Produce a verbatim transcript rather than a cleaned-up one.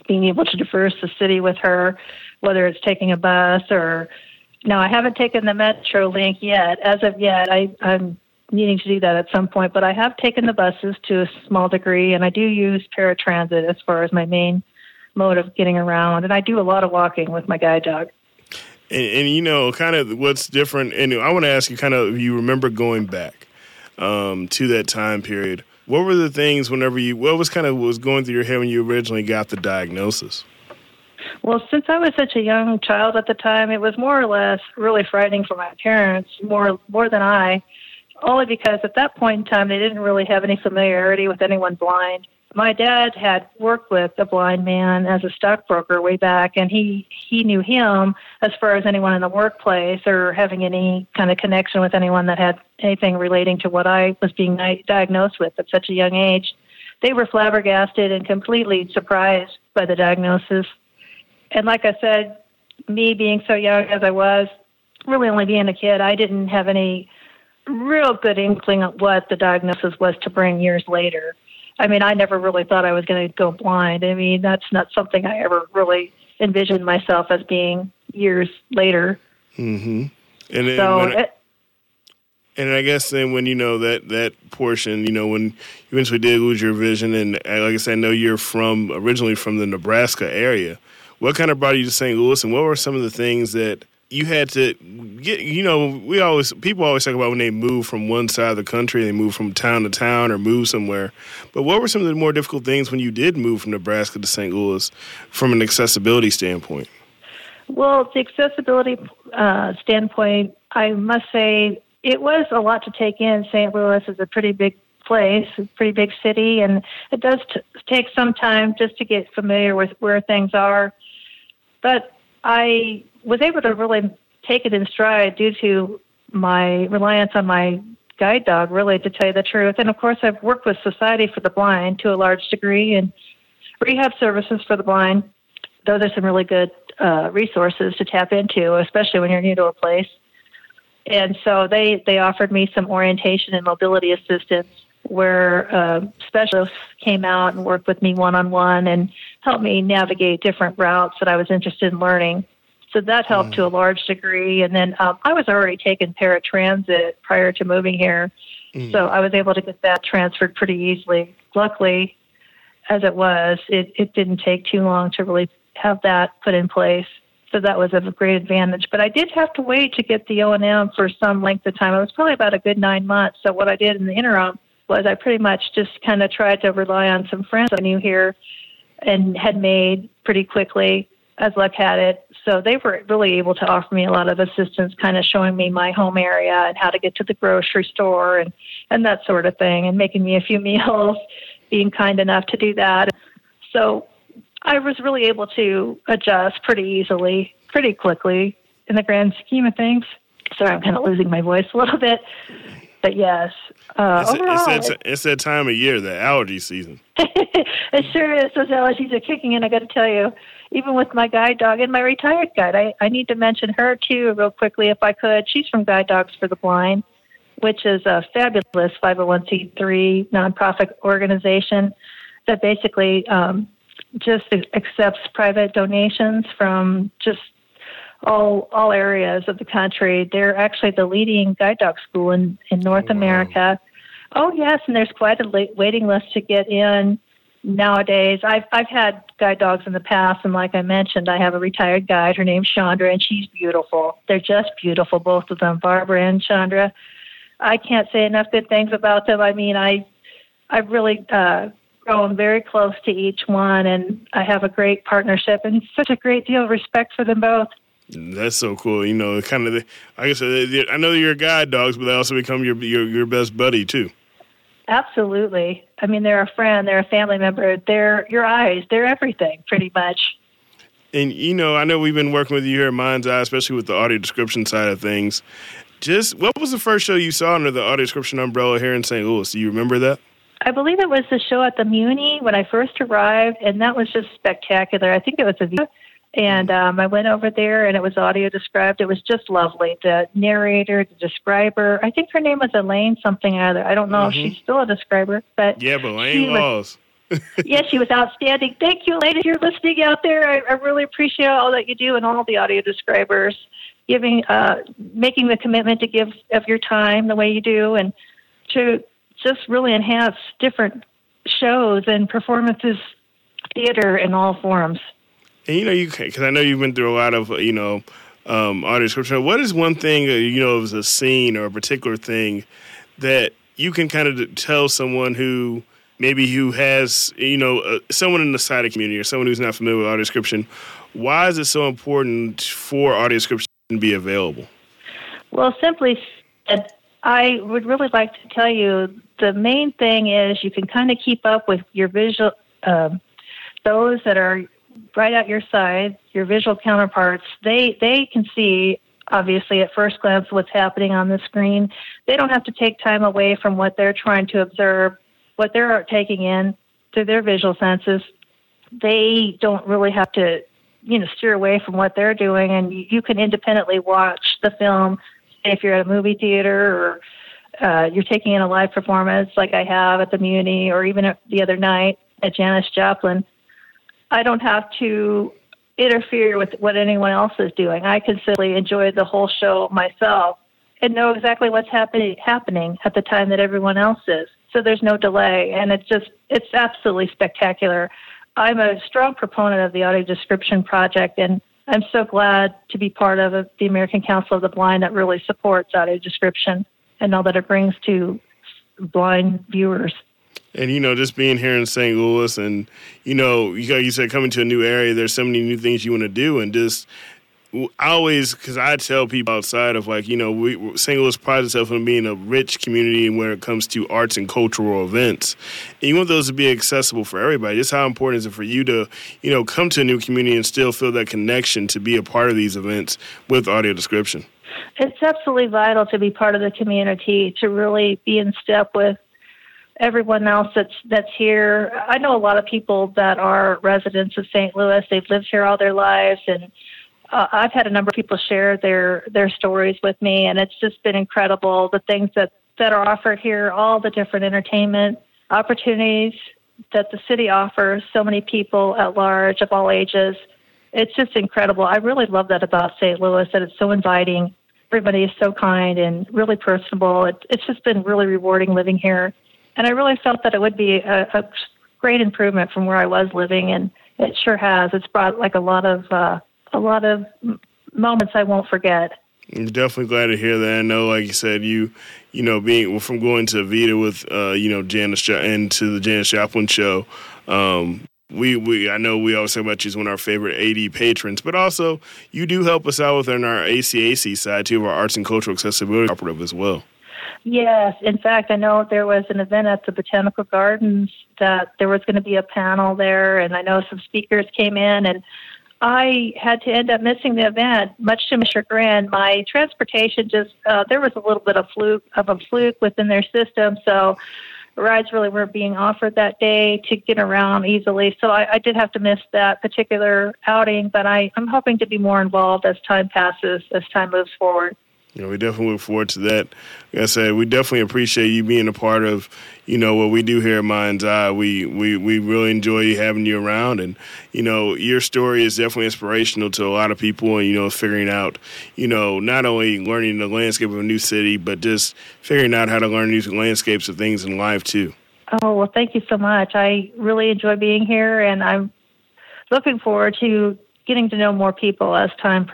being able to traverse the city with her, whether it's taking a bus or, no, I haven't taken the Metrolink yet. As of yet, I, I'm needing to do that at some point, but I have taken the buses to a small degree, and I do use paratransit as far as my main mode of getting around, and I do a lot of walking with my guide dog. And, and you know, kind of what's different, and I want to ask you kind of, if you remember going back um, to that time period, what were the things whenever you, what was kind of was going through your head when you originally got the diagnosis? Well, since I was such a young child at the time, it was more or less really frightening for my parents, more more than I, only because at that point in time, they didn't really have any familiarity with anyone blind. My dad had worked with a blind man as a stockbroker way back, and he, he knew him as far as anyone in the workplace or having any kind of connection with anyone that had anything relating to what I was being di- diagnosed with at such a young age. They were flabbergasted and completely surprised by the diagnosis. And like I said, me being so young as I was, really only being a kid, I didn't have any real good inkling of what the diagnosis was to bring years later. I mean, I never really thought I was going to go blind. I mean, that's not something I ever really envisioned myself as being years later. Mm-hmm. And then so, when, it, and I guess then when, you know, that, that portion, you know, when you eventually did lose your vision, and like I said, I know you're from, originally from the Nebraska area. What kind of brought you to Saint Louis, and what were some of the things that you had to get, you know, we always, people always talk about when they move from one side of the country, they move from town to town or move somewhere. But what were some of the more difficult things when you did move from Nebraska to Saint Louis from an accessibility standpoint? Well, the accessibility uh, standpoint, I must say it was a lot to take in. Saint Louis is a pretty big place, a pretty big city, and it does t- take some time just to get familiar with where things are. But I was able to really take it in stride due to my reliance on my guide dog, really, to tell you the truth. And, of course, I've worked with Society for the Blind to a large degree and rehab services for the blind. Those are some really good uh, resources to tap into, especially when you're new to a place. And so they, they offered me some orientation and mobility assistance where uh, specialists came out and worked with me one-on-one and helped me navigate different routes that I was interested in learning. So that helped mm. to a large degree. And then um, I was already taking paratransit prior to moving here. Mm. So I was able to get that transferred pretty easily. Luckily, as it was, it, it didn't take too long to really have that put in place. So that was of a great advantage. But I did have to wait to get the O and M for some length of time. It was probably about a good nine months. So what I did in the interim was I pretty much just kind of tried to rely on some friends I knew here and had made pretty quickly, as luck had it. So they were really able to offer me a lot of assistance, kind of showing me my home area and how to get to the grocery store and, and that sort of thing, and making me a few meals, being kind enough to do that. So I was really able to adjust pretty easily, pretty quickly in the grand scheme of things. Sorry, I'm kind of losing my voice a little bit. But yes, uh, it's, overall, it's, that, it's that time of year, the allergy season. It sure is. Those allergies are kicking in, I got to tell you. Even with my guide dog and my retired guide, I, I need to mention her too real quickly if I could. She's from Guide Dogs for the Blind, which is a fabulous five oh one c three nonprofit organization that basically um, just accepts private donations from just all all areas of the country. They're actually the leading guide dog school in, in North wow. America. Oh, yes, and there's quite a late waiting list to get in nowadays. I've I've had guide dogs in the past, and like I mentioned, I have a retired guide. Her name's Chandra, and she's beautiful. They're just beautiful, both of them, Barbara and Chandra. I can't say enough good things about them. I mean, I, I've really uh, grown very close to each one, and I have a great partnership and such a great deal of respect for them both. That's so cool. You know, kind of, the, like I said, I know you're guide dogs, but they also become your, your your best buddy, too. Absolutely. I mean, they're a friend. They're a family member. They're your eyes. They're everything, pretty much. And, you know, I know we've been working with you here at Mind's Eye, especially with the audio description side of things. Just, what was the first show you saw under the audio description umbrella here in Saint Louis? Do you remember that? I believe it was the show at the Muni when I first arrived, and that was just spectacular. I think it was a view. And um, I went over there, and it was audio described. It was just lovely. The narrator, the describer, I think her name was Elaine something or other. I don't know mm-hmm. if she's still a describer. But yeah, but Elaine Laws. Yes, she was outstanding. Thank you, ladies. You're listening out there. I, I really appreciate all that you do and all the audio describers, giving, uh, making the commitment to give of your time the way you do, and to just really enhance different shows and performances, theater in all forms. And you know, you because I know you've been through a lot of you know um, audio description. What is one thing uh, you know as a scene or a particular thing that you can kind of tell someone who maybe who has you know uh, someone in the sighted community or someone who's not familiar with audio description? Why is it so important for audio description to be available? Well, simply said, I would really like to tell you the main thing is you can kind of keep up with your visual, um, those that are right at your side, your visual counterparts. They they can see, obviously, at first glance what's happening on the screen. They don't have to take time away from what they're trying to observe, what they're taking in through their visual senses. They don't really have to, you know, steer away from what they're doing, and you, you can independently watch the film. If you're at a movie theater or uh, you're taking in a live performance like I have at the Muni or even the other night at Janis Joplin, I don't have to interfere with what anyone else is doing. I can simply enjoy the whole show myself and know exactly what's happening happening at the time that everyone else is. So there's no delay, and it's just it's absolutely spectacular. I'm a strong proponent of the Audio Description Project, and I'm so glad to be part of a, the American Council of the Blind that really supports audio description and all that it brings to blind viewers. And, you know, just being here in Saint Louis and, you know, you, you said coming to a new area, there's so many new things you want to do. And just, I always, because I tell people outside of, like, you know, we, Saint Louis prides itself on being a rich community when it comes to arts and cultural events. And you want those to be accessible for everybody. Just how important is it for you to, you know, come to a new community and still feel that connection to be a part of these events with audio description? It's absolutely vital to be part of the community, to really be in step with everyone else that's that's here. I know a lot of people that are residents of Saint Louis. They've lived here all their lives, and uh, I've had a number of people share their their stories with me, and it's just been incredible, the things that, that are offered here, all the different entertainment opportunities that the city offers so many people at large of all ages. It's just incredible. I really love that about Saint Louis, that it's so inviting. Everybody is so kind and really personable. It, it's just been really rewarding living here. And I really felt that it would be a, a great improvement from where I was living, and it sure has. It's brought like a lot of uh, a lot of moments I won't forget. I'm definitely glad to hear that. I know, like you said, you you know, being from going to Vita with uh, you know Janis and to the Janis Joplin show. Um, we we I know we always talk about you as one of our favorite A D patrons, but also you do help us out within our A C A C side too, of our Arts and Cultural Accessibility Cooperative as well. Yes. In fact, I know there was an event at the Botanical Gardens that there was going to be a panel there, and I know some speakers came in, and I had to end up missing the event, much to my chagrin. My transportation just, uh, there was a little bit of fluke of a fluke within their system, so rides really weren't being offered that day to get around easily. So I, I did have to miss that particular outing, but I, I'm hoping to be more involved as time passes, as time moves forward. You know, we definitely look forward to that. Like I said, we definitely appreciate you being a part of, you know, what we do here at Mind's Eye. We, we, we really enjoy having you around. And, you know, your story is definitely inspirational to a lot of people and, you know, figuring out, you know, not only learning the landscape of a new city, but just figuring out how to learn new landscapes of things in life, too. Oh, well, thank you so much. I really enjoy being here, and I'm looking forward to getting to know more people as time